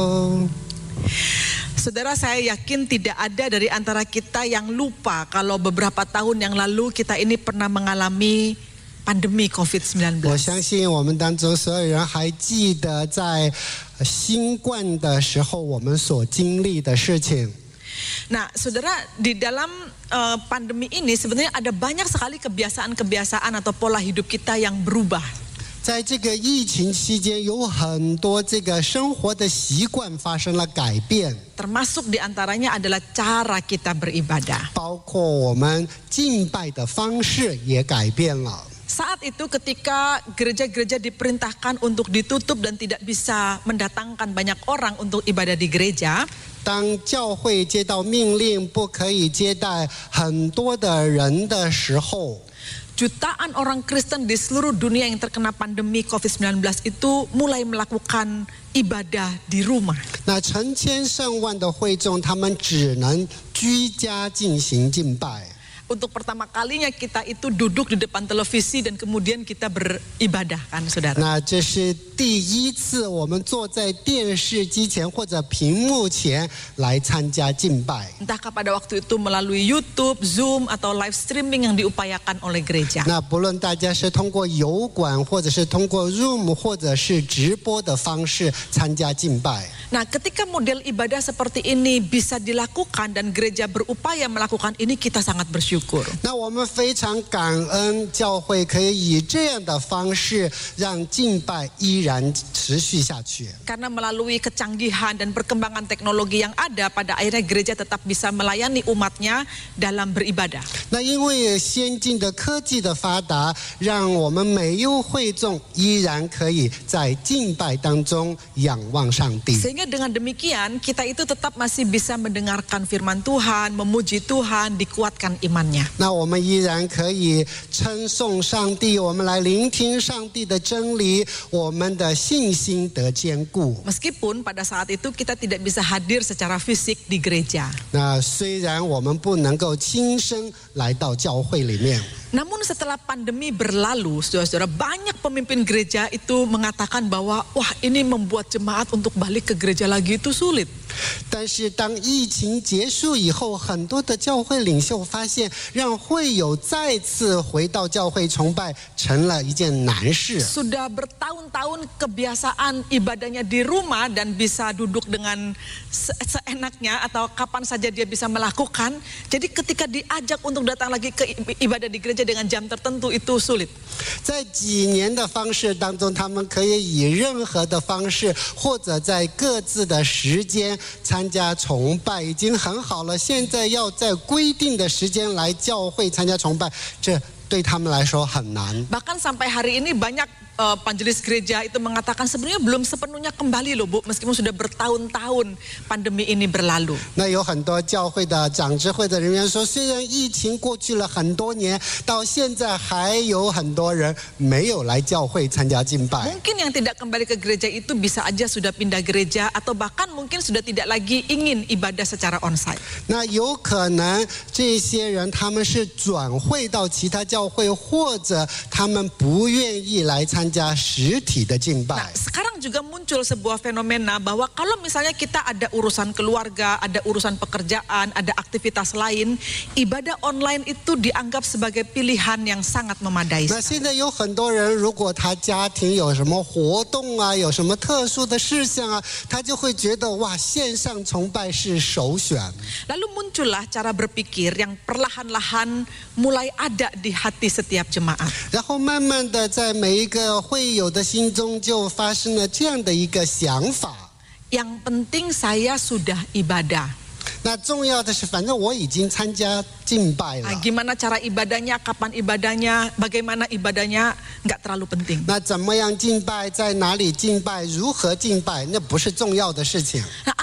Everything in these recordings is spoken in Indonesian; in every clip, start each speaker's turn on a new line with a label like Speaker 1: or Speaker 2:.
Speaker 1: Saudara, saya yakin tidak ada dari antara kita yang lupa kalau beberapa tahun yang lalu kita ini pernah mengalami pandemi COVID-19.
Speaker 2: 我相信我们当中所有人还记得在新冠的时候我们所经历的事情。
Speaker 1: Nah, saudara, di dalam pandemi ini sebenarnya ada banyak sekali kebiasaan-kebiasaan atau pola hidup kita yang berubah.
Speaker 2: 在这个疫情期间，有很多这个生活的习惯发生了改变，
Speaker 1: Termasuk diantaranya adalah cara kita beribadah.
Speaker 2: 包括我们敬拜的方式也改变了。
Speaker 1: Saat itu ketika gereja-gereja diperintahkan untuk ditutup dan tidak bisa mendatangkan banyak orang untuk ibadah di gereja,
Speaker 2: 当教会接到命令不可以接待很多的人的时候，
Speaker 1: jutaan orang Kristen di seluruh dunia yang terkena pandemi COVID-19 itu mulai melakukan ibadah di rumah.
Speaker 2: 那成千上万的会众，他们只能居家进行敬拜。
Speaker 1: Untuk pertama kalinya kita itu duduk di depan televisi dan kemudian kita beribadah, kan saudara?
Speaker 2: 那这是第一次我们坐在电视机前或者屏幕前来参加敬拜。
Speaker 1: Entahkah pada waktu itu melalui YouTube, Zoom atau live streaming yang diupayakan oleh gereja.
Speaker 2: 那不论大家是通过油管，或者是通过 Zoom， 或者是直播的方式参加敬拜。
Speaker 1: Nah, ketika model ibadah seperti ini bisa dilakukan dan gereja berupaya melakukan ini, kita sangat bersyukur.
Speaker 2: 那我们非常感恩教会可以以这样的方式让敬拜依然持续下去。
Speaker 1: Karena melalui kecanggihan dan perkembangan teknologi yang ada, pada akhirnya gereja tetap bisa melayani umatnya dalam beribadah.
Speaker 2: 那因为先进的科技的发达，让我们每一位会众依然可以在敬拜当中仰望上帝。
Speaker 1: Sehingga dengan demikian kita itu tetap masih bisa mendengarkan firman Tuhan, memuji Tuhan, dikuatkan imannya.
Speaker 2: 那我们依然可以称颂上帝，我们来聆听上帝的真理，我们的信心得坚固。
Speaker 1: Meskipun pada saat itu kita tidak bisa hadir secara fisik di gereja.
Speaker 2: 那虽然我们不能够亲身来到教会里面，
Speaker 1: Namun setelah pandemi berlalu, saudara-saudara, banyak pemimpin gereja itu mengatakan bahwa wah, ini membuat jemaat untuk balik ke gereja lagi itu sulit.
Speaker 2: 但是当疫情结束以后，很多的教会领袖发现，让会友再次回到教会崇拜成了一件难事。
Speaker 1: Sudah bertahun-tahun kebiasaan ibadahnya di rumah dan bisa duduk dengan seenaknya atau kapan saja dia bisa melakukan. Jadi ketika diajak untuk datang lagi ke ibadah di gereja dengan jam tertentu itu sulit.
Speaker 2: 在几年的方式当中，他们可以以任何的方式，或者在各自的时间参加崇拜，已经很好了。现在要在规定的时间来教会参加崇拜，这对他们来说很难。
Speaker 1: Bahkan sampai hari ini banyak panjelis gereja itu mengatakan sebenarnya belum sepenuhnya kembali loh Bu, meskipun sudah bertahun-tahun pandemi ini berlalu.
Speaker 2: 那有很多教会的长执会的人员说，虽然疫情过去了很多年，到现在还有很多人没有来教会参加敬拜。
Speaker 1: Mungkin yang tidak kembali ke gereja itu bisa aja sudah pindah gereja atau bahkan mungkin sudah tidak lagi ingin ibadah secara onsite.
Speaker 2: 那有可能这些人他们是转会到其他教会，或者他们不愿意来参加实体的敬拜。
Speaker 1: Nah, sekarang juga muncul sebuah fenomena bahwa kalau misalnya kita ada urusan keluarga, ada urusan pekerjaan, ada aktivitas lain, ibadah online itu dianggap sebagai pilihan yang sangat memadai.
Speaker 2: 那现在有很多人，如果他家庭有什么活动啊，有什么特殊的事项啊，他就会觉得哇，线上崇拜是首选。
Speaker 1: Lalu muncullah cara berpikir yang perlahan-lahan mulai ada di hati setiap jemaat.
Speaker 2: 然后慢慢的，在每一个会友的心中就发生了这样的一个想法。
Speaker 1: Yang penting saya sudah ibadah.
Speaker 2: 那重要的是，反正我已经参加敬拜了。
Speaker 1: Gimana cara ibadahnya, kapan ibadahnya, bagaimana ibadahnya, nggak terlalu penting.
Speaker 2: 那怎么样敬拜，在哪里敬拜，如何敬拜，那不是重要的事情。
Speaker 1: Nah,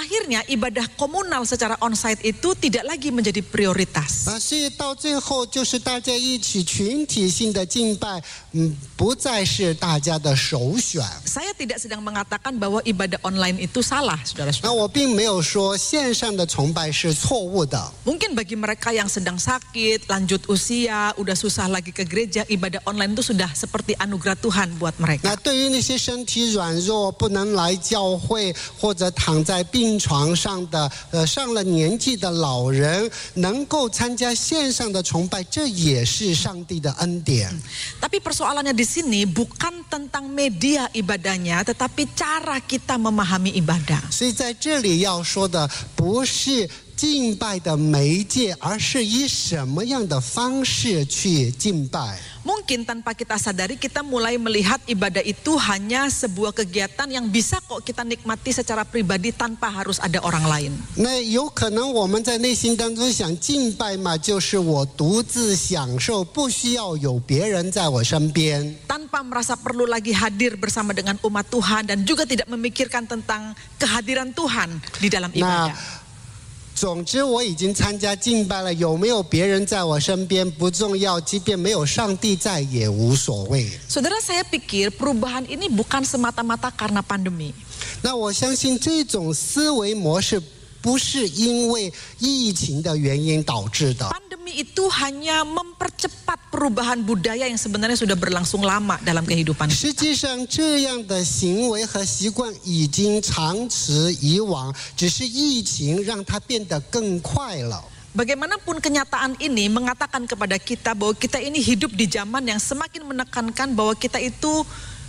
Speaker 1: akhirnya ibadah komunal secara onsite itu tidak lagi menjadi prioritas.
Speaker 2: 所以到最后就是大家一起群体性的敬拜，不再是大家的首选。
Speaker 1: Saya tidak sedang mengatakan bahwa ibadah online itu salah,
Speaker 2: 那
Speaker 1: saudara-saudara.
Speaker 2: 我并没有说线上的崇拜是错误的。
Speaker 1: Mungkin bagi mereka yang sedang sakit, lanjut usia, udah susah lagi ke gereja, ibadah online itu sudah seperti anugerah Tuhan buat
Speaker 2: 那
Speaker 1: mereka.
Speaker 2: 对于那些身体软弱不能来教会或者躺在病床上的上了年纪的老人，能够参加线上的崇拜，这也是上帝的恩典。
Speaker 1: Tapi persoalannya di sini bukan tentang media ibadahnya, tetapi cara kita memahami ibadah.
Speaker 2: 所以在这里要说的不是敬拜的媒介，而是以什么样的方式去敬拜。
Speaker 1: Mungkin tanpa kita sadari kita mulai melihat ibadah itu hanya sebuah kegiatan yang bisa kok kita nikmati secara pribadi tanpa harus ada orang lain.
Speaker 2: 那有可能我们在内心当中想敬拜嘛，就是我独自享受，不需要有别人在我身边。
Speaker 1: Tanpa merasa perlu lagi hadir bersama dengan umat Tuhan dan juga tidak memikirkan tentang kehadiran Tuhan di dalam
Speaker 2: 那
Speaker 1: ibadah.
Speaker 2: 总之我已经参加敬拜了，有没有别人在我身边不重要，即便没有上帝在也无所谓。
Speaker 1: Saudara, saya pikir perubahan ini bukan semata-mata karena pandemi.
Speaker 2: 那我相信这种思维模式不是因为疫情的原因导致的。
Speaker 1: Pandemi itu hanya mempercepat perubahan budaya yang sebenarnya sudah berlangsung lama dalam kehidupan
Speaker 2: 实
Speaker 1: kita.
Speaker 2: 际上这样的行为和习惯已经长此以往，只是疫情让它变得更快了。
Speaker 1: Bagaimanapun kenyataan ini mengatakan kepada kita bahwa kita ini hidup di zaman yang semakin menekankan bahwa kita itu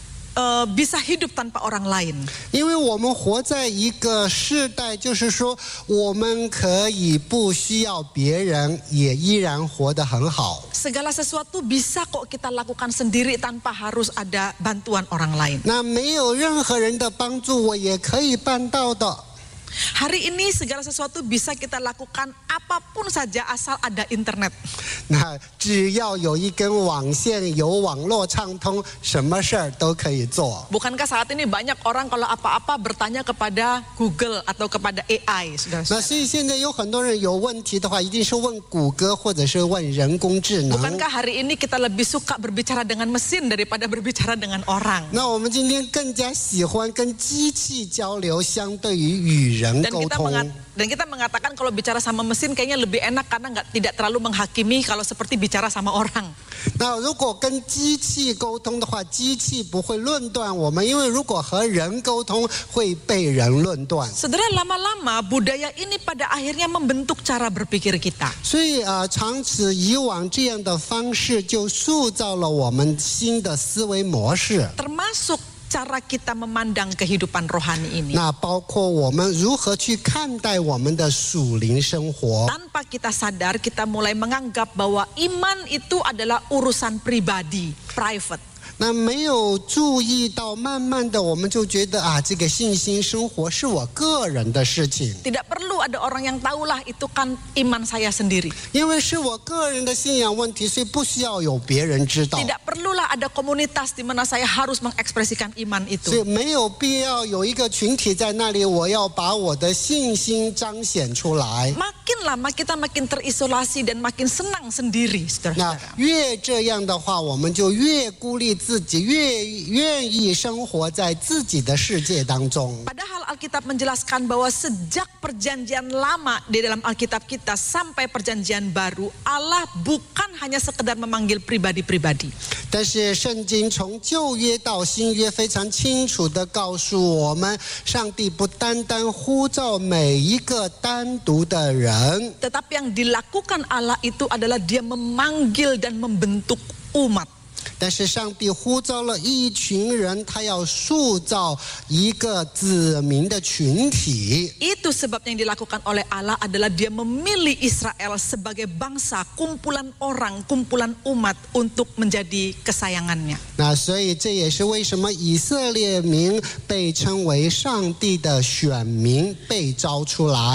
Speaker 1: bisa hidup tanpa orang lain.
Speaker 2: 因为我们活在一个世代，就是说我们可以不需要别人，也依然活得很好。
Speaker 1: Segala sesuatu bisa kok kita lakukan sendiri tanpa harus ada bantuan orang lain.
Speaker 2: 那没有任何人的帮助，我也可以办到的。
Speaker 1: Hari ini segala sesuatu bisa kita lakukan apapun saja asal ada internet.
Speaker 2: 那只要有一根网线，有网络畅通，什么事儿都可以做。
Speaker 1: Bukankah saat ini banyak orang kalau apa-apa bertanya kepada Google atau kepada AI,
Speaker 2: 那
Speaker 1: saudara-saudara?
Speaker 2: 所以现在有很多人有问题的话，一定是问谷歌或者是问人工智能。
Speaker 1: Bukankah hari ini kita lebih suka berbicara dengan mesin daripada berbicara dengan orang?
Speaker 2: 那我们今天更加喜欢跟机器交流，相对于与人
Speaker 1: Dan
Speaker 2: 沟
Speaker 1: kita,
Speaker 2: 通。
Speaker 1: dan kita mengatakan kalau bicara sama mesin kayaknya lebih enak karena tidak terlalu menghakimi kalau seperti bicara sama orang.
Speaker 2: 那如果跟机器沟通的话，机器不会论断我们，因为如果和人沟通会被人论断。
Speaker 1: Saudara, lama-lama budaya ini pada akhirnya membentuk cara berpikir kita.
Speaker 2: 所以长此以往，这样的方式就塑造了我们新的思维模式。
Speaker 1: Termasuk cara kita memandang kehidupan rohani ini.
Speaker 2: 那包括我们如何去看待我们的属灵生活。
Speaker 1: Tanpa kita sadar, kita mulai menganggap bahwa iman itu adalah urusan pribadi, private.
Speaker 2: 那没有注意到，慢慢的我们就觉得这个信心生活是我个人的事情，
Speaker 1: Tidak perlu ada orang yang tahulah itu kan iman saya sendiri.
Speaker 2: 因为是我个人的信仰问题，所以不需要有别人知道，
Speaker 1: Tidak perlulah ada komunitas di mana saya harus mengekspresikan iman
Speaker 2: 所以
Speaker 1: itu.
Speaker 2: 没有必要有一个群体在那里，我要把我的信心彰显出来。
Speaker 1: Makin lama kita makin terisolasi dan makin senang sendiri,
Speaker 2: 那
Speaker 1: saudara-saudara.
Speaker 2: 越这样的话，我们就越孤立自己，越愿意生活在自己的世界当中。
Speaker 1: Padahal Alkitab menjelaskan bahwa sejak perjanjian lama di dalam Alkitab kita sampai perjanjian baru, Allah bukan hanya sekedar memanggil pribadi-pribadi.
Speaker 2: 但是圣经从旧约到新约非常清楚地告诉我们，上帝不单单呼召每一个单独的人，
Speaker 1: Tetapi yang dilakukan Allah itu adalah dia memanggil dan membentuk umat.
Speaker 2: 但是上帝呼召了一群人，他要塑造一个子民的群体。
Speaker 1: Itu sebabnya yang dilakukan oleh Allah adalah dia memilih Israel sebagai bangsa, kumpulan orang, kumpulan umat untuk menjadi kesayangannya.
Speaker 2: 那所以这也是为什么以色列民被称为上帝的选民，被招出来。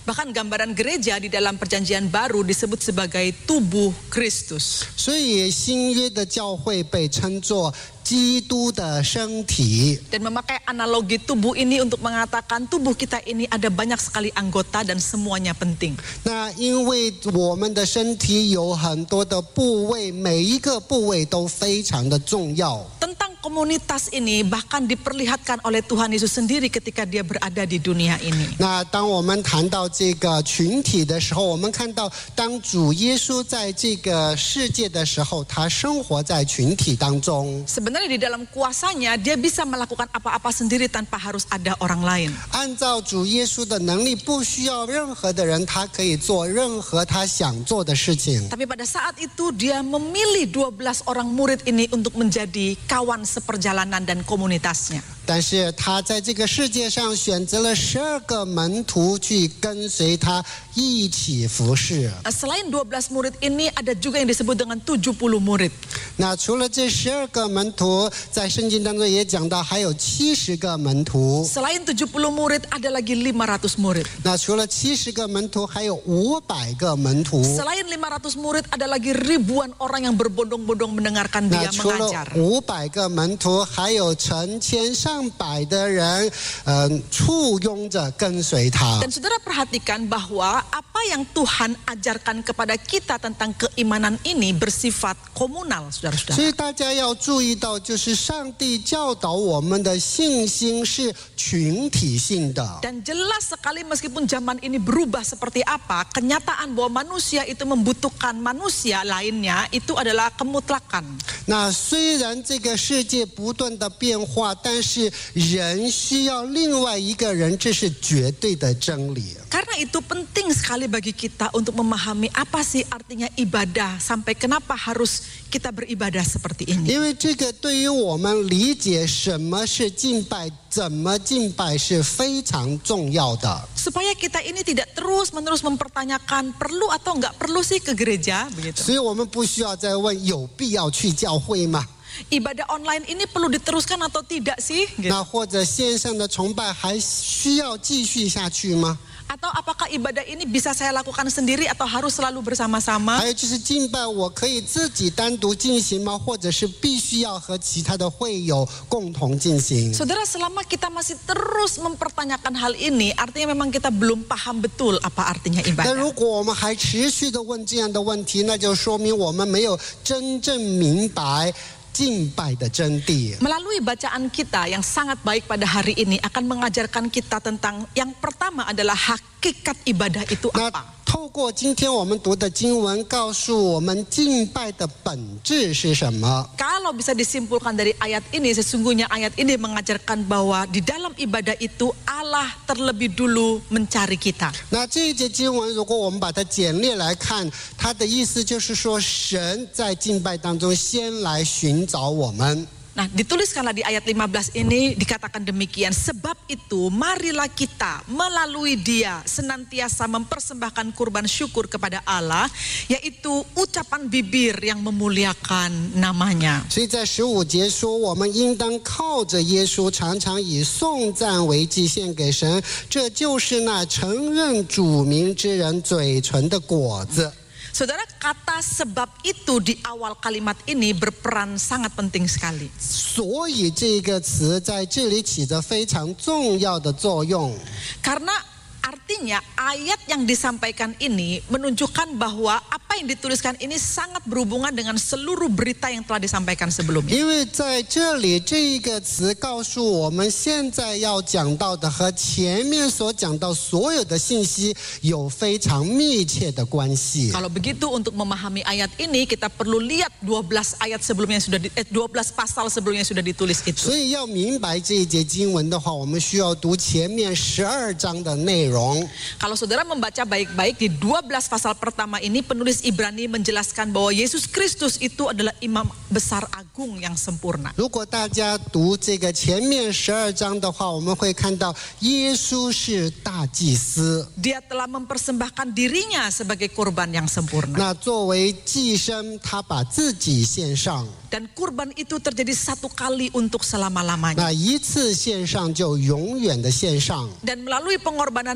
Speaker 1: Bahkan gambaran gereja di dalam perjanjian baru disebut sebagai tubuh Kristus.
Speaker 2: 所以新约的教会被称作基督的身体。
Speaker 1: Dan memakai analogi tubuh ini untuk mengatakan tubuh kita ini ada banyak sekali anggota dan semuanya penting.
Speaker 2: 那因为我们的身体有很多的部位，每一个部位都非常的重要。
Speaker 1: Tentang komunitas ini bahkan diperlihatkan oleh Tuhan Yesus sendiri ketika dia berada di dunia ini.
Speaker 2: 那当我们谈到这个群体的时候，我们看到当主耶稣在这个世界的时候，他生活在群体当中。
Speaker 1: Sebenarnya di dalam kuasanya dia bisa melakukan apa-apa sendiri tanpa harus ada orang lain.
Speaker 2: 按照主耶稣的能力，不需要任何的人，他可以做任何他想做的事情。
Speaker 1: Tapi pada saat itu dia memilih 12 orang murid ini untuk menjadi kawan seperjalanan dan komunitasnya.
Speaker 2: 但是他在这个世界上选择了12个门徒去跟随他一起服侍。
Speaker 1: Selain 12 murid ini ada juga yang disebut dengan 70 murid.
Speaker 2: 那除了这12个门徒，在圣经当中也讲到还有70个门徒。
Speaker 1: Selain 70 murid ada lagi 500 murid.
Speaker 2: 那除了70个门徒，还有500个门徒。
Speaker 1: Selain 500 murid ada lagi ribuan orang yang berbondong-bondong mendengarkan
Speaker 2: 那
Speaker 1: dia
Speaker 2: 除了
Speaker 1: mengajar.
Speaker 2: 500个门徒，还有成千上百的人，簇拥着跟随他。
Speaker 1: Dan saudara perhatikan bahwa apa yang Tuhan ajarkan kepada kita tentang keimanan ini bersifat komunal,
Speaker 2: 所
Speaker 1: saudara-saudara.
Speaker 2: 以大家要注意到，就是上帝教导我们的信心是群体性的。
Speaker 1: Dan jelas sekali meskipun zaman ini berubah seperti apa, kenyataan bahwa manusia itu membutuhkan manusia lainnya itu adalah kemutlakan.
Speaker 2: 那虽然这个世界不断的变化，但是人需要另外一个人，这是绝对的真理。
Speaker 1: Karena itu penting sekali bagi kita untuk memahami apa sih artinya ibadah, sampai kenapa harus kita beribadah seperti ini.
Speaker 2: 因为这个对于我们理解什么是敬拜，怎么敬拜是非常重要的。
Speaker 1: Supaya kita ini tidak terus-menerus mempertanyakan perlu atau enggak perlu sih ke gereja, begitu.
Speaker 2: 所以我们不需要再问有必要去教会吗？
Speaker 1: Ibadah online ini perlu diteruskan atau tidak sih? Gitu.
Speaker 2: 那或者线上的崇拜还需要继续下去吗？
Speaker 1: Atau apakah ibadah ini bisa saya lakukan sendiri atau harus selalu bersama-sama?
Speaker 2: 还有就是敬拜，我可以自己单独进行吗？或者是必须要和其他的会友共同进行？
Speaker 1: Saudara, selama kita masih terus mempertanyakan hal ini, artinya memang kita belum paham betul apa artinya
Speaker 2: 那
Speaker 1: ibadah.
Speaker 2: 如果我们还持续的问这样的问题，那就说明我们没有真正明白敬拜的真谛。
Speaker 1: Melalui bacaan kita yang sangat baik pada hari ini akan mengajarkan kita tentang yang pertama adalah hakikat ibadah itu
Speaker 2: 那
Speaker 1: apa.
Speaker 2: 透过今天我们读的经文，告诉我们敬拜的本质是什么。
Speaker 1: Kalau bisa disimpulkan dari ayat ini, sesungguhnya ayat ini mengajarkan bahwa di dalam ibadah itu Allah terlebih dulu mencari kita.
Speaker 2: 那这一节经文，如果我们把它简略来看，它的意思就是说，神在敬拜当中先来寻找我们。
Speaker 1: Nah, dituliskanlah di ayat 15 ini dikatakan demikian. Sebab itu marilah kita melalui dia senantiasa mempersembahkan kurban syukur kepada Allah, yaitu ucapan bibir yang memuliakan namanya.
Speaker 2: 所以在15节说，我们应当靠着耶稣，常常以颂赞为祭献给神，这就是那承认主名之人嘴唇的果子。
Speaker 1: Saudara, kata sebab itu di awal kalimat ini berperan sangat penting sekali.
Speaker 2: 所以这个词在这里起着非常重要的作用。
Speaker 1: Karena artinya ayat yang disampaikan ini menunjukkan bahwa apa yang dituliskan ini sangat berhubungan dengan seluruh berita yang telah disampaikan sebelumnya.
Speaker 2: 因为在这里这个词告诉我们，现在要讲到的和前面所讲到所有的信息有非常密切的关系。
Speaker 1: Kalau begitu untuk memahami ayat ini kita perlu lihat 12 ayat sebelumnya 12 pasal sebelumnya sudah ditulis itu.
Speaker 2: 所以要明白这一节经文的话，我们需要读前面12章的内容。
Speaker 1: Kalau saudara membaca baik-baik di 12 pasal pertama ini, penulis Ibrani menjelaskan bahwa Yesus Kristus itu adalah imam besar agung yang sempurna.
Speaker 2: 如果大家读这个前面12章的话，我们会看到耶稣是大祭司。
Speaker 1: Dia telah mempersembahkan dirinya sebagai korban yang sempurna.
Speaker 2: 那作为祭牲，他把自己献上。
Speaker 1: Dan kurban itu terjadi satu kali untuk selama-lamanya.
Speaker 2: 那一次献上就永远的献上。
Speaker 1: Dan melalui pengorbanan itu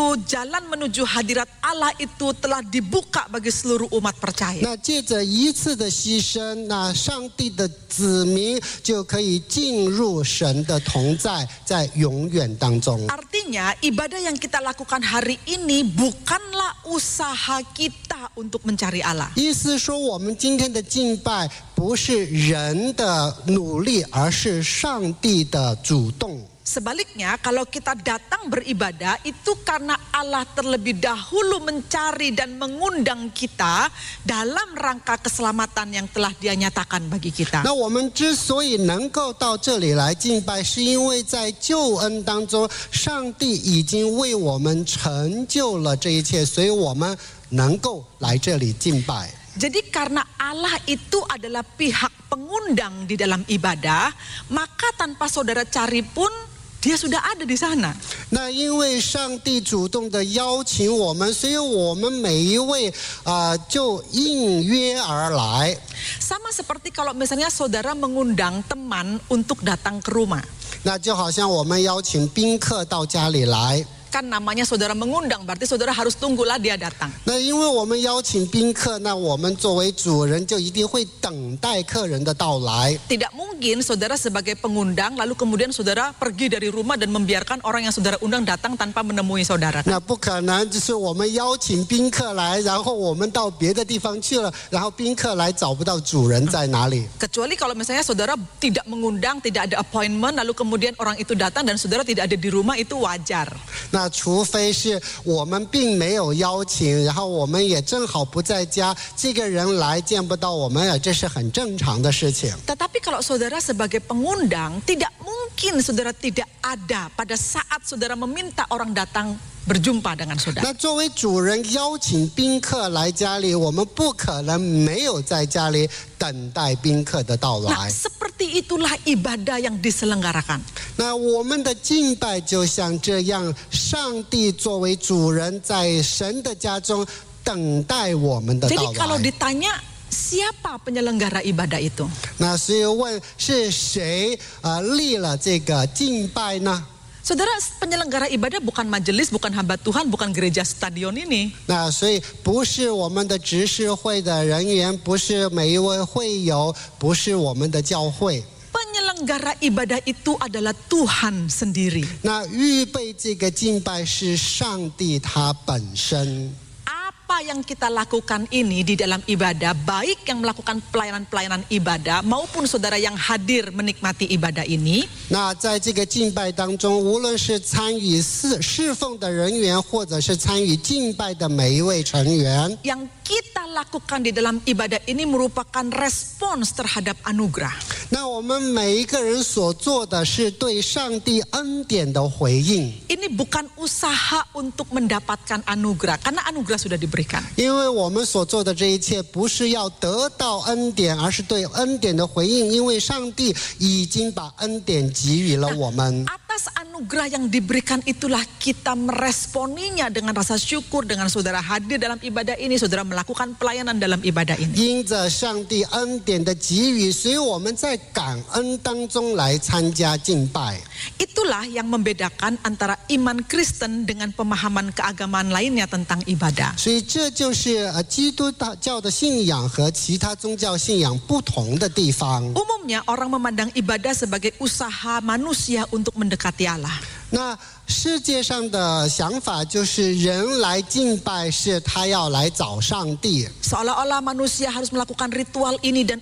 Speaker 1: itu jalan menuju hadirat Allah itu telah dibuka bagi seluruh umat percaya.
Speaker 2: 那借着一次的牺牲，那上帝的子民就可以进入神的同在，在永远当中。
Speaker 1: Artinya ibadah yang kita lakukan hari ini bukanlah usaha kita untuk mencari Allah.
Speaker 2: 意思说，我们今天的敬拜不是人的努力，而是上帝的主动。
Speaker 1: Sebaliknya, kalau kita datang beribadah itu karena Allah terlebih dahulu mencari dan mengundang kita dalam rangka keselamatan yang telah Dia nyatakan bagi kita.
Speaker 2: 那我们之所以能够到这里来敬拜，是因为在救恩当中，上帝已经为我们成就了这一切，所以我们能够来这里敬拜。
Speaker 1: Jadi karena Allah itu adalah pihak pengundang di dalam ibadah, maka tanpa saudara cari pun Dia sudah ada di sana.
Speaker 2: 那因为上帝主动的邀请我们，所以我们每一位就应约而来。
Speaker 1: Sama seperti kalau misalnya saudara mengundang teman untuk datang ke rumah.
Speaker 2: 那就好像我们邀请宾客到家里来。
Speaker 1: Kan namanya saudara mengundang, berarti saudara harus tunggulah dia datang.
Speaker 2: 那因为我们邀请宾客，那我们作为主人就一定会等待客人的到来。
Speaker 1: Tidak mungkin saudara sebagai pengundang lalu kemudian saudara pergi dari rumah dan membiarkan orang yang saudara undang datang tanpa menemui saudara.
Speaker 2: 那不可能，就是我们邀请宾客来，然后我们到别的地方去了，然后宾客来找不到主人在哪里。
Speaker 1: Kecuali kalau misalnya saudara tidak mengundang, tidak ada appointment, lalu kemudian orang itu datang dan saudara tidak ada di rumah, itu wajar.
Speaker 2: 那除非是我们并没有邀请，然后我们也正好不在家，这个人来见不到我们，这是很正常的事情。
Speaker 1: Tetapi kalau saudara sebagai pengundang, tidak mungkin saudara tidak ada pada saat saudara meminta orang datang berjumpa dengan saudara.
Speaker 2: 那作为主人邀请宾客来家里，我们不可能没有在家里等待宾客的到
Speaker 1: Nah,
Speaker 2: 来。
Speaker 1: seperti itulah ibadah yang diselenggarakan.
Speaker 2: 那我们的敬拜就像这样，上帝作为主人在神的家中等待我们的
Speaker 1: Jadi
Speaker 2: 到
Speaker 1: kalau
Speaker 2: 来。
Speaker 1: ditanya siapa penyelenggara ibadah itu?
Speaker 2: 那所以问是谁立了这个敬拜呢？
Speaker 1: Saudara, penyelenggara ibadah bukan majelis, bukan hamba Tuhan, bukan gereja stadion ini.
Speaker 2: 那所以不是我们的执事会的人员，不是每一位会友，不是我们的教会。
Speaker 1: Penyelenggara ibadah itu adalah Tuhan sendiri.
Speaker 2: 那预备这个敬拜是上帝他本身。
Speaker 1: Apa yang kita lakukan ini di dalam ibadah, baik yang melakukan pelayanan-pelayanan ibadah maupun saudara yang hadir menikmati ibadah ini.
Speaker 2: 那在这个敬拜当中，无论是参与侍奉的人员，或者是参与敬拜的每一位成员，
Speaker 1: Yang kita lakukan di dalam ibadah ini merupakan respons terhadap anugerah.
Speaker 2: 那我们每一个人所做的是对上帝恩典的回应。
Speaker 1: Ini bukan usaha untuk mendapatkan anugerah, karena anugerah sudah diberikan.
Speaker 2: 因为我们所做的这一切不是要得到恩典，而是对恩典的回应。因为上帝已经把恩典给予了我们。
Speaker 1: Atas anugerah yang diberikan itulah kita meresponinya dengan rasa syukur, dengan saudara hadir dalam ibadah ini, saudara melakukan pelayanan dalam ibadah ini.
Speaker 2: 因着上帝恩典的给予，所以我们在感恩当中来参加敬拜。
Speaker 1: Itulah yang membedakan antara iman Kristen dengan pemahaman keagamaan lainnya tentang ibadah.
Speaker 2: 所以这就是基督教的信仰和其他宗教信仰不同的地方。
Speaker 1: Umumnya orang memandang ibadah sebagai usaha manusia untuk mendekati Allah.
Speaker 2: 那世界上的想法就是人来敬拜是他要来找上帝，
Speaker 1: Seolah-olah manusia harus melakukan ritual ini dan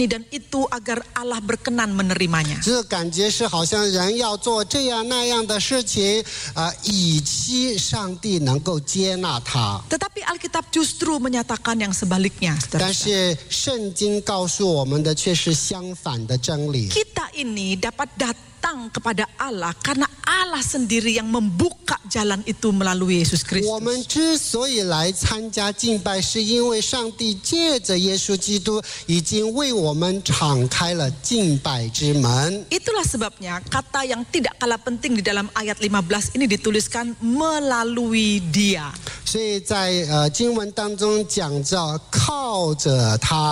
Speaker 1: itu agar Allah berkenan menerimanya.
Speaker 2: 这感觉是好像人要做这样那样的事情，以期上帝能够接纳他。
Speaker 1: Tetapi Alkitab justru menyatakan yang sebaliknya.
Speaker 2: 但是圣经告诉我们的却是相反的真理。
Speaker 1: Kita ini dapat datang kepada Allah karena Allah sendiri yang membuka jalan itu melalui Yesus
Speaker 2: 我们
Speaker 1: Kristus.
Speaker 2: 之所以来参加敬拜，是因为上帝借着耶稣基督已经为我们敞开了敬拜之门。
Speaker 1: Itulah sebabnya kata yang tidak kalah penting di dalam ayat 15 ini dituliskan melalui Dia.
Speaker 2: 所以在经文当中讲到靠着他。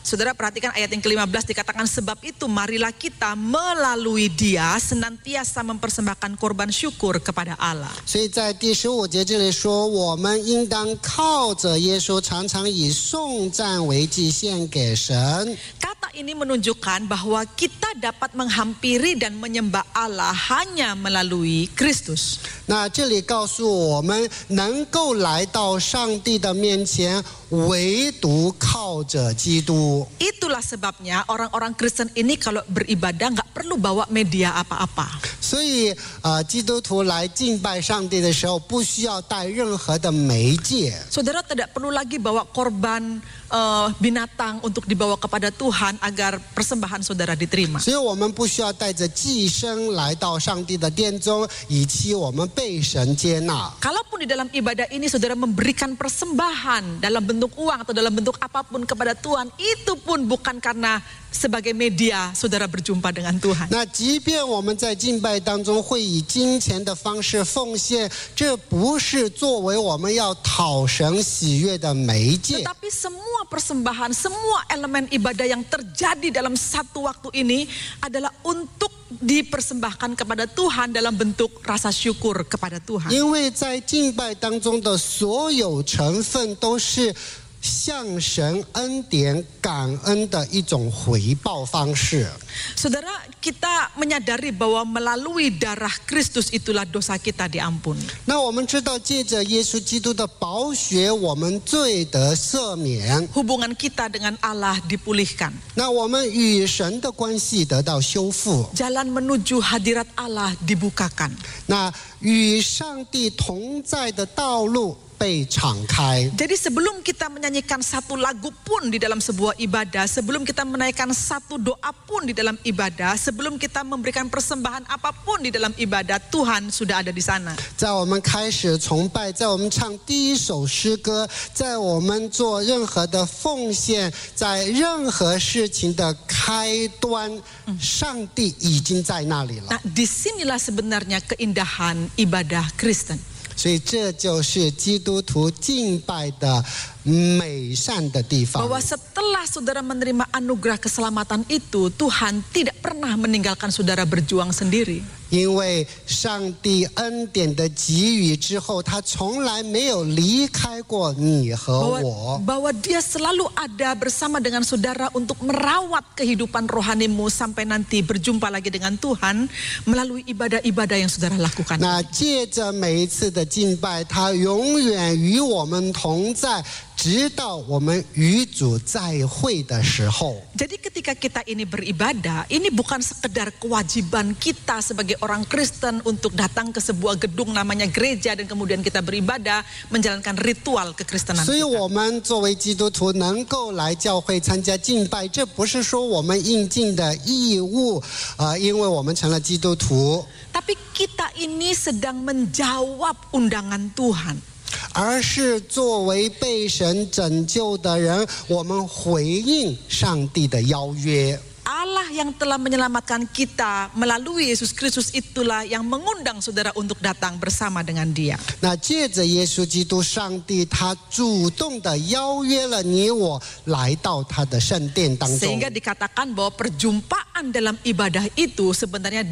Speaker 1: Saudara perhatikan ayat yang ke-15 dikatakan, sebab itu marilah kita melalui Dia senantiasa mempersembahkan korban syukur kepada Allah.
Speaker 2: 所以在第15节这里说，我们应当靠着耶稣，常常以颂赞为祭献给神。
Speaker 1: Kata ini menunjukkan bahwa kita dapat menghampiri dan menyembah Allah hanya melalui Kristus.
Speaker 2: 那这里告诉我们，能够来到上帝的面前，唯独靠着基督。
Speaker 1: Itulah sebabnya orang-orang Kristen ini kalau beribadah nggak perlu bawa media apa-apa.
Speaker 2: 所以基督徒来敬拜上帝的时候，不需要带任何的媒介。
Speaker 1: Saudara tidak perlu lagi bawa korban binatang untuk dibawa kepada Tuhan agar persembahan saudara diterima.
Speaker 2: 所以我们不需要带着祭牲来到上帝的殿中，以期我们被神接纳。
Speaker 1: Kalaupun di dalam ibadah ini saudara memberikan persembahan dalam bentuk uang atau dalam bentuk apapun kepada Tuhan, itu pun bukan karena sebagai media saudara berjumpa dengan Tuhan.
Speaker 2: 那即便我们在敬拜当中会以金钱的方式奉献，这不是作为我们要讨神喜悦的媒介。
Speaker 1: Tetapi semua persembahan, semua elemen ibadah yang terjadi dalam satu waktu ini adalah untuk dipersembahkan kepada Tuhan dalam bentuk rasa syukur kepada Tuhan.
Speaker 2: 因为在敬拜当中的所有成分都是向神恩典感恩的一种回报方式。
Speaker 1: Saudara, kita menyadari bahwa melalui darah Kristus itulah dosa kita diampuni.
Speaker 2: 那我们知道，借着耶稣基督的宝血，我们罪得赦免。
Speaker 1: Hubungan kita dengan Allah dipulihkan.
Speaker 2: 那我们与神的关系得到修复。
Speaker 1: Jalan menuju hadirat Allah dibukakan.
Speaker 2: 那与上帝同在的道路被敞开。
Speaker 1: Jadi sebelum kita menyanyikan satu lagu pun di dalam sebuah ibadah, sebelum kita menaikkan satu doa pun di dalam ibadah, sebelum kita memberikan persembahan apapun di dalam ibadah, Tuhan sudah ada di sana.
Speaker 2: 在我们开始崇拜，在我们唱第一首诗歌，在我们做任何的奉献，在任何事情的开端，上帝已经在那里了。
Speaker 1: Nah, disinilah sebenarnya keindahan ibadah Kristen.
Speaker 2: 所以这就是基督徒敬拜的美善的地方。
Speaker 1: Bahwa setelah saudara menerima anugerah keselamatan itu, Tuhan tidak pernah meninggalkan saudara berjuang sendiri.
Speaker 2: 因为上帝恩典的给予之后，他从来没有离开过你和我。
Speaker 1: Bahwa dia selalu ada bersama dengan saudara untuk merawat kehidupan rohanimu sampai nanti berjumpa lagi dengan Tuhan melalui ibadah-ibadah yang saudara lakukan.
Speaker 2: 那借着每一次的敬拜，他永远与我们同在，直到我们与主再会的时候。
Speaker 1: Jadi ketika kita ini beribadah, ini bukan sekedar kewajiban kita sebagai orang Kristen untuk datang ke sebuah gedung namanya gereja dan kemudian kita beribadah menjalankan ritual kekristenan
Speaker 2: 所以
Speaker 1: kita.
Speaker 2: 我们作为基督徒能够来教会参加敬拜，这不是说我们应尽的义务，因为我们成了基督徒。
Speaker 1: Tapi kita ini sedang menjawab undangan Tuhan.
Speaker 2: 而是作为被神拯救的人，我们回应上帝的邀约。
Speaker 1: Allah yang telah menyelamatkan kita melalui Yesus Kristus itulah yang mengundang saudara untuk datang bersama dengan Dia.
Speaker 2: 那借着耶稣基督，上帝他主动的邀约了你我来到他的圣殿当中。
Speaker 1: Sehingga dikatakan bahwa perjumpaan dalam ibadah itu sebenarnya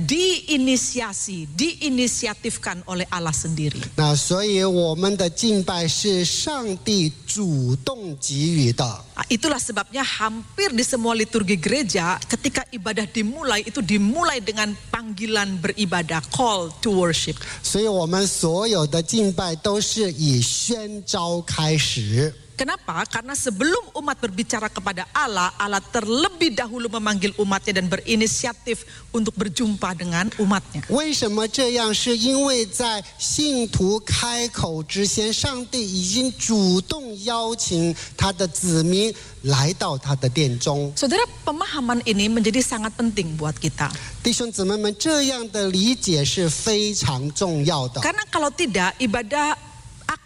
Speaker 1: diinisiatifkan oleh Allah sendiri.
Speaker 2: 那所以我们的敬拜是上帝主动给予的。
Speaker 1: Itulah sebabnya hampir di semua liturgi gereja ketika ibadah dimulai itu dimulai dengan panggilan beribadah, call to worship.
Speaker 2: 所以我们所有的敬拜都是以宣召开始。
Speaker 1: Kenapa? Karena sebelum umat berbicara kepada Allah, Allah terlebih dahulu memanggil umatnya dan berinisiatif untuk berjumpa dengan umatnya.
Speaker 2: 为什么这样？是因为在信徒开口之前，上帝已经主动邀请他的子民来到他的殿中。
Speaker 1: Saudara, pemahaman ini menjadi sangat penting buat kita.
Speaker 2: 弟兄姊妹们，这样的理解是非常重要的。
Speaker 1: Karena kalau tidak, ibadah akan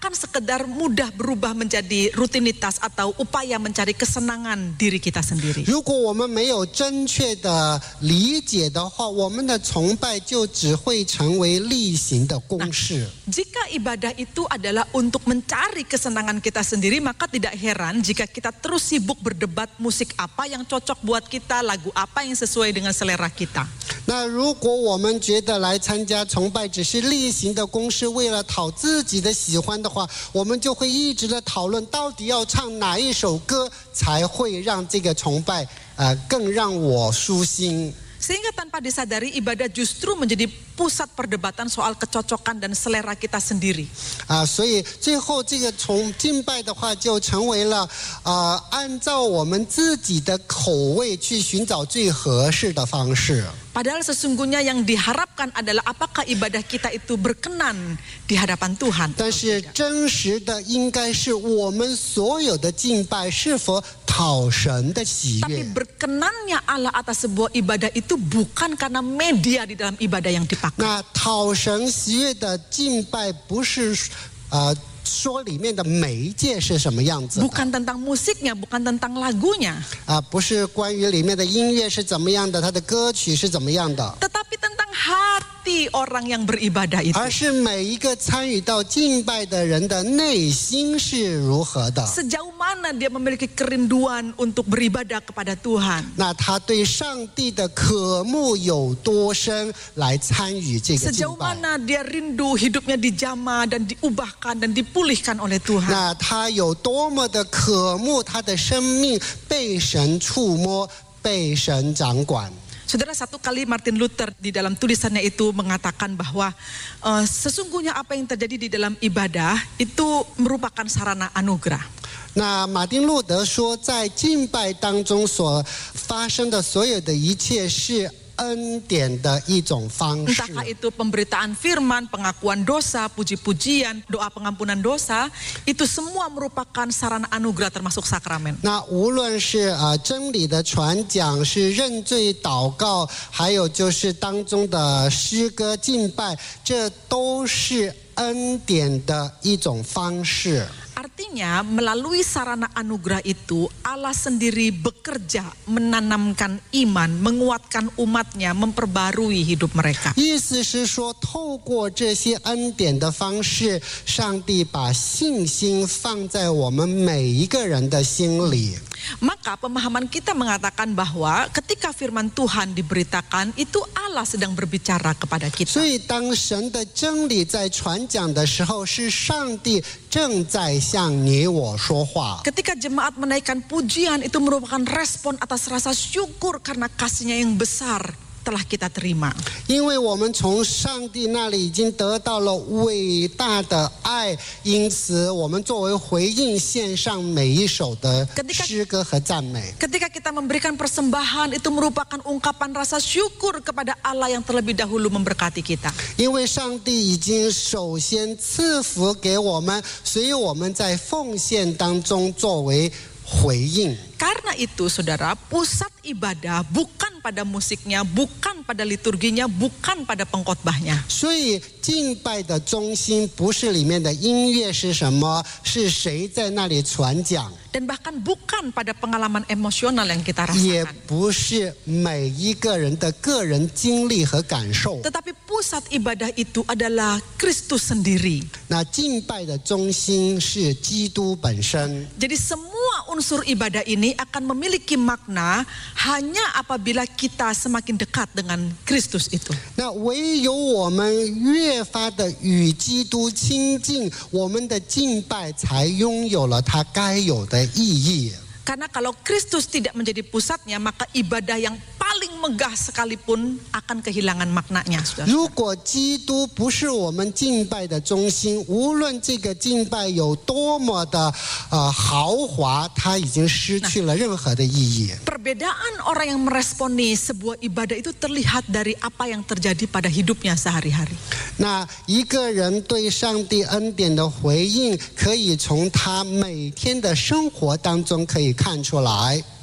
Speaker 1: akan sekedar mudah berubah menjadi rutinitas atau upaya mencari kesenangan diri kita sendiri.
Speaker 2: 如果我们没有正确的理解的话，我们的崇拜就只会成为例行的公式。
Speaker 1: Jika ibadah itu adalah untuk mencari kesenangan kita sendiri, maka tidak heran jika kita terus sibuk berdebat musik apa yang cocok buat kita, lagu apa yang sesuai dengan selera kita.
Speaker 2: 那如果我们觉得来参加崇拜只是例行的公事，为了讨自己的喜欢的话，我们就会一直的讨论到底要唱哪一首歌才会让这个崇拜更让我舒心。
Speaker 1: Sehingga tanpa disadari ibadah justru menjadi pusat perdebatan soal kecocokan dan selera kita sendiri.
Speaker 2: 所以最后这个敬拜的话就成为了按照我们自己的口味去寻找最合适的方式。
Speaker 1: Padahal sesungguhnya yang diharapkan adalah apakah ibadah kita itu berkenan di hadapan Tuhan.
Speaker 2: 但是真实的应该是我们所有的敬拜是否讨神的喜
Speaker 1: Tapi
Speaker 2: 悦。
Speaker 1: berkenannya Allah atas sebuah ibadah itu bukan karena media di dalam ibadah yang dipakai.
Speaker 2: 那讨神喜悦的敬拜不是说里面的媒介是什么样子的，
Speaker 1: Bukan tentang musiknya, bukan tentang lagunya.
Speaker 2: 不是关于里面的音乐是怎么样的，它的歌曲是怎么样的，
Speaker 1: Tetapi tentang hati orang yang beribadah itu.
Speaker 2: 而是每一个参与到敬拜的人的内心是如何的。
Speaker 1: Sejauh mana dia memiliki kerinduan untuk beribadah kepada Tuhan.
Speaker 2: 那他对上帝的渴慕有多深，来参与这个敬
Speaker 1: Sejauh
Speaker 2: 拜？
Speaker 1: mana dia rindu hidupnya dijamah dan diubahkan dan dipulihkan oleh Tuhan.
Speaker 2: 那他有多么的渴慕他的生命被神触摸，被神掌管。
Speaker 1: Saudara, satu kali Martin Luther di dalam tulisannya itu mengatakan bahwa sesungguhnya apa yang terjadi di dalam ibadah itu merupakan sarana anugerah.
Speaker 2: 那马丁路德说，在敬拜当中所发生的所有的一切是恩典的一种方式。
Speaker 1: Entahkah itu pemberitaan firman, pengakuan dosa, puji-pujian, doa pengampunan dosa, itu semua merupakan sarana anugerah termasuk sakramen.
Speaker 2: 那无论是真理的传讲，是认罪祷告，还有就是当中的诗歌敬拜，这都是恩典的一种方式。
Speaker 1: Artinya melalui sarana anugerah itu Allah sendiri bekerja menanamkan iman, menguatkan umatnya, memperbarui hidup mereka.
Speaker 2: 意思是说，透过这些恩典的方式，上帝把信心放在我们每一个人的心里。
Speaker 1: Maka pemahaman kita mengatakan bahwa ketika firman Tuhan diberitakan, itu Allah sedang berbicara kepada
Speaker 2: 所
Speaker 1: kita.
Speaker 2: 以，当神的真理在传讲的时候，是上帝正在向你我说话。
Speaker 1: Ketika jemaat menaikkan pujian, itu merupakan respon atas rasa syukur karena kasih-Nya yang besar telah kita terima.
Speaker 2: 因为我们从上帝那里已经得到了伟大的爱，因此我们作为回应献上每一首的诗歌和赞美。
Speaker 1: Ketika kita memberikan persembahan, itu merupakan ungkapan rasa syukur kepada Allah yang terlebih dahulu memberkati kita.
Speaker 2: 因为上帝已经首先赐福给我们，所以我们在奉献当中作为回应。
Speaker 1: Karena itu saudara, pusat ibadah bukan pada musiknya, bukan pada liturginya, bukan pada pengkhotbahnya.
Speaker 2: 所以敬拜的中心不是里面的音乐是什么，是谁在那里传讲，
Speaker 1: Dan bahkan bukan pada pengalaman emosional yang kita
Speaker 2: 也
Speaker 1: rasakan.
Speaker 2: 不是每一个人的个人经历和感受。
Speaker 1: Tetapi pusat ibadah itu adalah Kristus sendiri.
Speaker 2: 那敬拜的中心是基督本身。
Speaker 1: Jadi semua unsur ibadah ini akan memiliki makna hanya apabila kita semakin dekat dengan Kristus itu.
Speaker 2: 那唯有我们越发的与基督亲近，我们的敬拜才拥有了它该有的意义。
Speaker 1: Karena kalau Kristus tidak menjadi pusatnya, maka ibadah yang paling megah sekalipun akan kehilangan maknanya.
Speaker 2: 如果基督不是我们敬拜的中心，无论这个敬拜有多么的豪华，它已经失去了任何的意义。
Speaker 1: Perbedaan orang yang meresponi sebuah ibadah itu terlihat dari apa yang terjadi pada hidupnya sehari-hari.
Speaker 2: 那一个人对上帝恩典的回应，可以从他每天的生活当中可以看出来。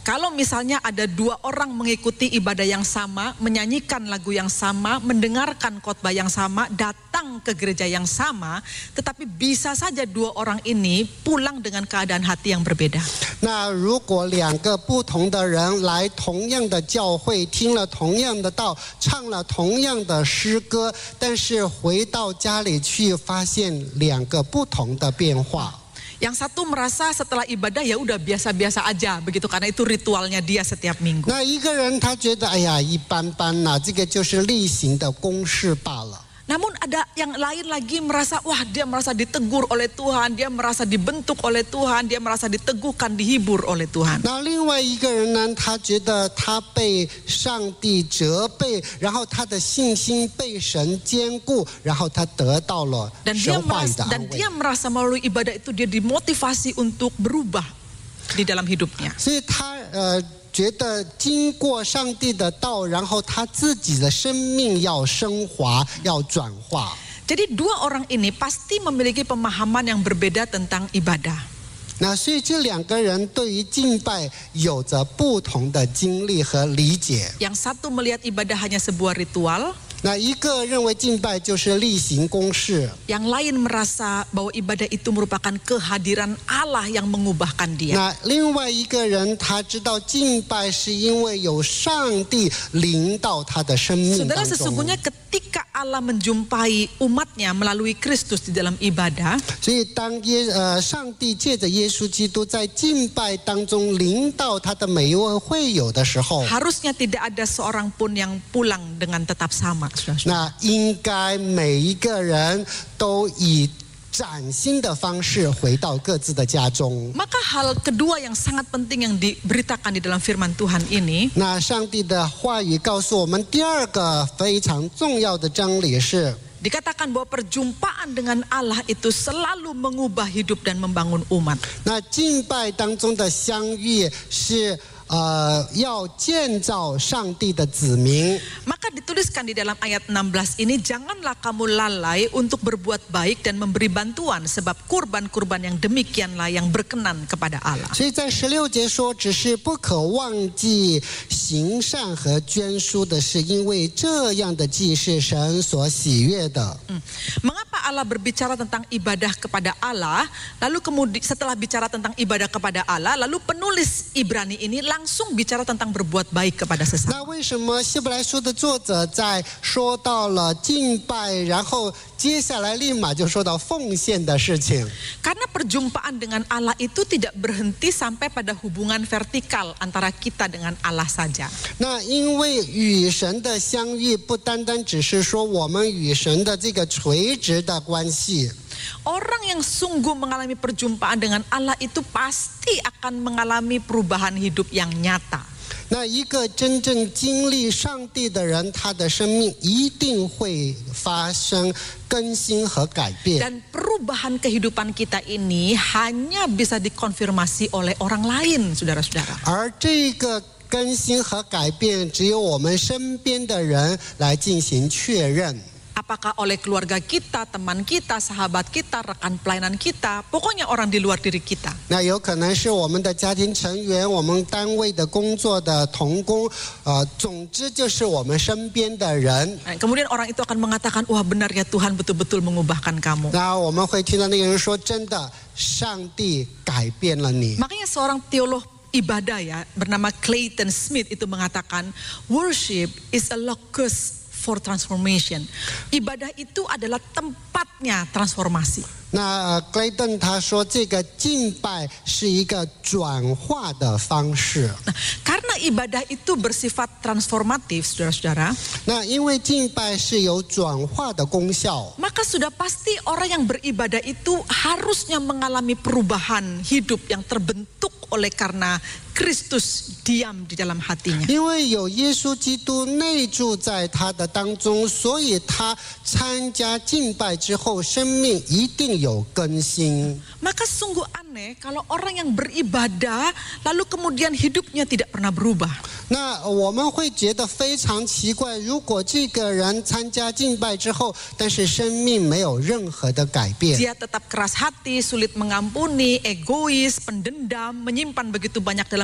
Speaker 1: Kalau misalnya ada 2 orang mengikuti ibadah yang sama, menyanyikan lagu yang sama, mendengarkan khotbah yang sama, datang ke gereja yang sama, tetapi bisa saja 2 orang ini pulang dengan keadaan hati yang berbeda.
Speaker 2: 那如果2个不同的人来同样的教会，听了同样的道，唱了同样的诗歌，但是回到家里去发现2个不同的变化。
Speaker 1: Yang satu merasa setelah ibadah ya udah biasa-biasa aja begitu karena itu ritualnya dia setiap minggu.
Speaker 2: 那一个人他觉得哎呀一般般啦，这个就是例行的公事罢了。
Speaker 1: Namun ada yang lain lagi merasa, wah dia merasa ditegur oleh Tuhan, dia merasa dibentuk oleh Tuhan, dia merasa diteguhkan, dihibur oleh Tuhan.
Speaker 2: 那另外一个人呢，他觉得他被上帝责备，然后他的信心被神坚固，然后他得到了神话语的安慰。
Speaker 1: Dan dia merasa melalui ibadah itu dia dimotivasi untuk berubah di dalam hidupnya.
Speaker 2: 所以他觉得经过上帝的道，然后他自己的生命要升华，要转化。
Speaker 1: Jadi 2 orang ini pasti memiliki pemahaman yang berbeda tentang ibadah.
Speaker 2: 那所以这2个人对于敬拜有着不同的经历和理解。
Speaker 1: Yang satu melihat ibadah hanya sebuah ritual.
Speaker 2: 那一个认为敬拜就是例行公事，
Speaker 1: Yang lain merasa bahwa ibadah itu merupakan kehadiran Allah yang mengubahkan dia.
Speaker 2: 那另外一个人他知道敬拜是因为有上帝临到他的生命
Speaker 1: Saudara,
Speaker 2: 当中。
Speaker 1: sesungguhnya ketika Allah menjumpai umatnya melalui Kristus di dalam ibadah,
Speaker 2: 所以当上帝借着耶稣基督在敬拜当中临到他的每一位会友的时候，
Speaker 1: harusnya tidak ada seorang pun yang pulang dengan tetap sama.
Speaker 2: 那应该每一个人都以崭新的方式回到各自的家中。
Speaker 1: Maka hal kedua yang sangat penting yang diberitakan di dalam firman Tuhan ini,
Speaker 2: 那上帝的话语告诉我们，第二个非常重要的真理是，
Speaker 1: dikatakan bahwa perjumpaan dengan Allah itu selalu mengubah hidup dan membangun umat.
Speaker 2: 那敬拜当中的相遇是要建造上帝的子民。
Speaker 1: Maka dituliskan di dalam ayat 16 ini, janganlah kamu lalai untuk berbuat baik dan memberi bantuan, sebab kurban-kurban yang demikianlah yang berkenan kepada Allah.
Speaker 2: 所以在16节说，只是不可忘记行善和捐书的事，因为这样的祭是神所喜悦的。
Speaker 1: Mengapa Allah berbicara tentang ibadah kepada Allah, lalu kemudian setelah bicara tentang ibadah kepada Allah, lalu penulis Ibrani ini langsung bicara tentang berbuat baik kepada sesama.
Speaker 2: 那为什么希伯来书的作者在说到了敬拜，然后接下来立马就说到奉献的事情？
Speaker 1: Karena perjumpaan dengan Allah itu tidak berhenti sampai pada hubungan vertikal antara kita dengan Allah saja.
Speaker 2: 那因为与神的相遇不单单只是说我们与神的这个垂直的关系。
Speaker 1: Orang yang sungguh mengalami perjumpaan dengan Allah itu pasti akan mengalami perubahan hidup yang nyata.
Speaker 2: 那一个真正经历上帝的人，他的生命一定会发生更新和改变。
Speaker 1: Dan perubahan kehidupan kita ini hanya bisa dikonfirmasi oleh orang lain, saudara-saudara.
Speaker 2: 而这个更新和改变，只有我们身边的人来进行确认。
Speaker 1: Apakah oleh keluarga kita, teman kita, sahabat kita, rekan pelayanan kita, pokoknya orang di luar diri kita.
Speaker 2: 那有可能是我们的家庭成员，我们单位的工作的同工，总之就是我们身边的人。
Speaker 1: Kemudian orang itu akan mengatakan, wah benar ya Tuhan betul-betul mengubahkan kamu.
Speaker 2: 那我们会听到那个人说：“真的，上帝改变了你。”
Speaker 1: Makanya seorang teolog ibadah ya bernama Clayton Smith itu mengatakan, worship is a locus for transformation. Ibadah itu adalah tempatnya transformasi.
Speaker 2: 那Clayton 他说，这个敬拜是一个转化的方式。
Speaker 1: Nah, karena ibadah itu bersifat transformatif, saudara-saudara,
Speaker 2: 那因为敬拜是有转化的功效，
Speaker 1: maka sudah pasti orang yang beribadah itu harusnya mengalami perubahan hidup yang terbentuk oleh karena Kristus diam di dalam hatinya.
Speaker 2: 因为有耶稣基督内住在他的当中，所以他参加敬拜之后，生命一定有更新。
Speaker 1: Maka sungguh aneh kalau orang yang beribadah lalu kemudian hidupnya tidak pernah berubah.
Speaker 2: 那我们会觉得非常奇怪，如果这个人参加敬拜之后，但是生命没有任何的改变，
Speaker 1: Dia tetap keras hati, sulit mengampuni, egois, pendendam, menyimpan begitu banyak dalam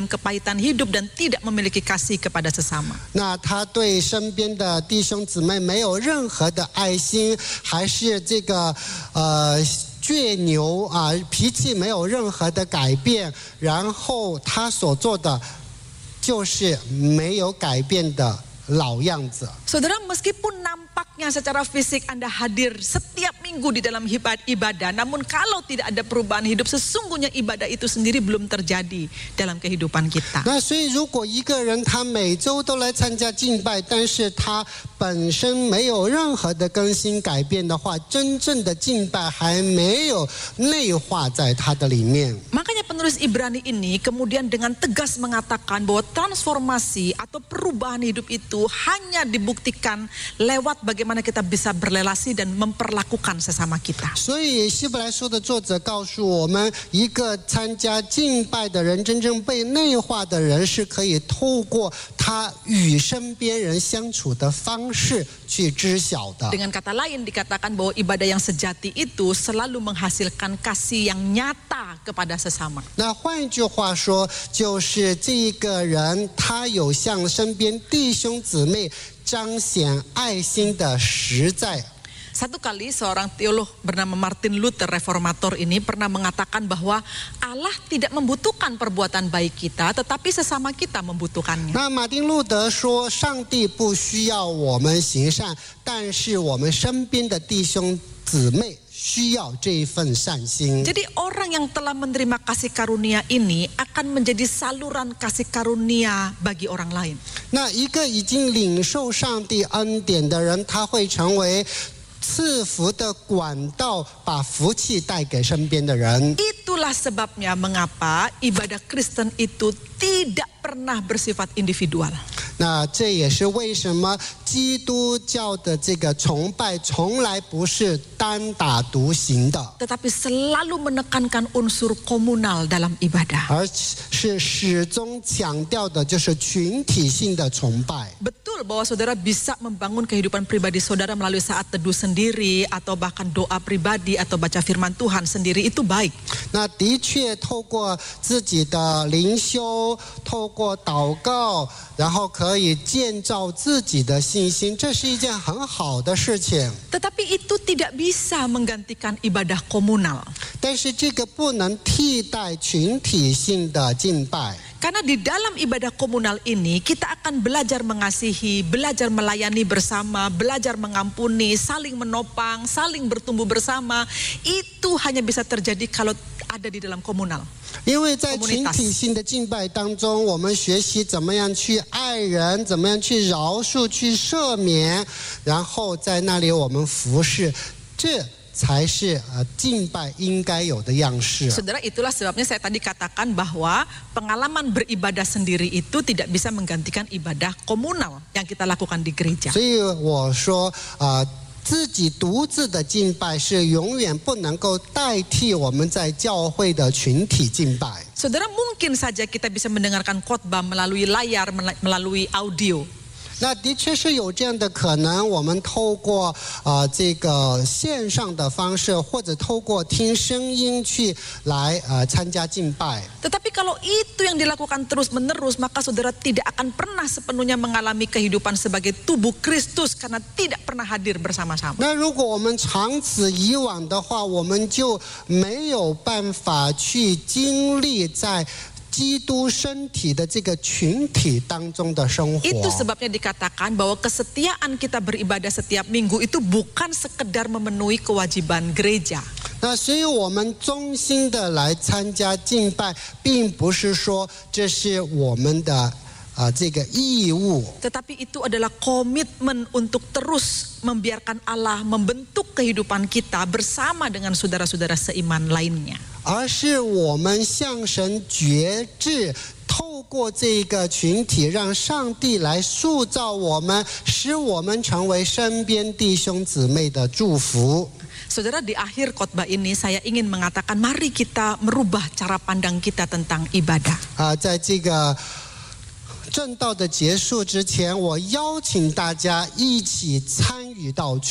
Speaker 1: kepahitan hidup dan tidak memiliki kasih kepada sesama.
Speaker 2: 那他对身边的弟兄姊妹没有任何的爱心，还是这个倔牛啊，脾气没有任何的改变，然后他所做的就是没有改变的老样子。
Speaker 1: Saudara, meskipun nampaknya secara fisik Anda hadir setiap minggu di dalam ibadah, namun kalau tidak ada perubahan hidup, sesungguhnya ibadah itu sendiri belum terjadi dalam kehidupan kita.
Speaker 2: 那所以如果一个人他每周都来参加敬拜，但是他本身没有任何的更新改变的话，真正的敬拜还没有内化在他的里面。
Speaker 1: Makanya penulis Ibrani ini kemudian dengan tegas mengatakan bahwa transformasi atau perubahan hidup itu hanya dibuktikan lewat bagaimana kita bisa berelasi dan memperlakukan sesama kita.
Speaker 2: 所以希伯来书的作者告诉我们，一个参加敬拜的人，真正被内化的人，是可以透过他与身边人相处的方式去知晓的。
Speaker 1: Dengan kata lain dikatakan bahwa ibadah yang sejati itu selalu menghasilkan kasih yang nyata kepada sesama.
Speaker 2: 那换一句话说，就是这一个人他有向身边弟兄姊妹彰显爱心的实在。
Speaker 1: Satu kali seorang teolog bernama Martin Luther, reformator ini pernah mengatakan bahwa Allah tidak membutuhkan perbuatan baik kita, tetapi sesama kita membutuhkannya.
Speaker 2: 那马丁路德说，上帝不需要我们行善，但是我们身边的弟兄姊妹需要这一份善心。
Speaker 1: Jadi orang yang telah menerima kasih karunia ini akan menjadi saluran kasih karunia bagi orang lain.
Speaker 2: 那一个已经领受上帝恩典的人，他会成为赐福的管道，把福气带给身边的人。
Speaker 1: Itulah sebabnya mengapa ibadah Kristen itu tidak pernah bersifat individual.
Speaker 2: 那这也是为什么基督教的这个崇拜从来不是单打独行的，
Speaker 1: Tetapi selalu menekankan unsur komunal dalam ibadah.
Speaker 2: 而是始终强调的就是群体性的崇拜。
Speaker 1: Betul bahwa saudara bisa membangun kehidupan pribadi saudara melalui saat teduh sendiri atau bahkan doa pribadi atau baca firman Tuhan sendiri, itu baik.
Speaker 2: 那的确透过自己的灵修，透过祷告，然后可以建造自己的信心，这是一件很好的事情。
Speaker 1: Tetapi itu tidak bisa menggantikan ibadah komunal.
Speaker 2: 但是这个不能替代群体性的敬拜。
Speaker 1: Karena di dalam ibadah komunal ini kita akan belajar mengasihi, belajar melayani bersama, belajar mengampuni, saling menopang, saling bertumbuh bersama. Itu hanya bisa terjadi kalau ada di dalam komunal.
Speaker 2: 因为在群体性的敬拜当中，我们学习怎么样去爱人，怎么样去饶恕、去赦免，然后在那里我们服侍，这才是敬拜应该有的样式。
Speaker 1: Saudara, itulah sebabnya saya tadi katakan bahwa pengalaman beribadah sendiri itu tidak bisa menggantikan ibadah komunal yang kita lakukan di gereja.
Speaker 2: 所以我说自己独自的敬拜是永远不能够代替我们在教会的群体敬拜。
Speaker 1: Saudara, mungkin saja kita bisa mendengarkan khotbah melalui layar, melalui audio.
Speaker 2: 那的确是有这样的可能，我们透过这个线上的方式，或者透过听声音去来参加敬拜。
Speaker 1: Tetapi kalau itu yang dilakukan terus-menerus, maka saudara tidak akan pernah sepenuhnya mengalami kehidupan sebagai tubuh Kristus karena tidak pernah hadir bersama-sama.
Speaker 2: 那如果我们长此以往的话，我们就没有办法去经历在 基督身体的这个群体当中的生活。
Speaker 1: Itu sebabnya dikatakan bahwa kesetiaan kita beribadah setiap minggu itu bukan sekedar memenuhi kewajiban gereja.
Speaker 2: 那所以我们衷心的来参加敬拜，并不是说这是我们的这个义务，
Speaker 1: Tetapi itu adalah komitmen untuk terus membiarkan Allah membentuk kehidupan kita bersama dengan saudara-saudara seiman lainnya.
Speaker 2: 而是我们向神决志，透过这个群体，让上帝来塑造我们，使我们成为身边弟兄姊妹的祝福。
Speaker 1: Saudara, di akhir khotbah ini saya ingin mengatakan mari kita merubah cara pandang kita tentang ibadah.
Speaker 2: 在这个 正道的结束之前，我邀请大家一起参与到